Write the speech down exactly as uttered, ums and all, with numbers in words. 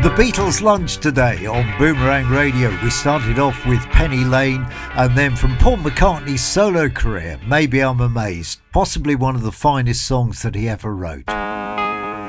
The Beatles Lunch today on Boomerang Radio. We started off with Penny Lane, and then from Paul McCartney's solo career, Maybe I'm Amazed, possibly one of the finest songs that he ever wrote.